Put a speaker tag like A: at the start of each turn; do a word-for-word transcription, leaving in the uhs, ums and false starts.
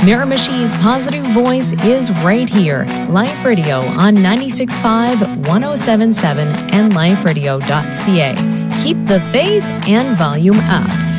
A: Miramichi's positive voice is right here. Life Radio on ninety-six point five, one oh seven point seven and life radio dot c a. Keep the faith and volume up.